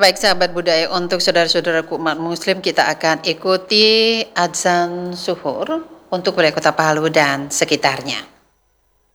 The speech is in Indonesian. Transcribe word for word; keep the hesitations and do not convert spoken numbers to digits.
Baik sahabat budaya, untuk saudara-saudaraku umat muslim kita akan ikuti adzan zuhur untuk wilayah Kota Palu dan sekitarnya.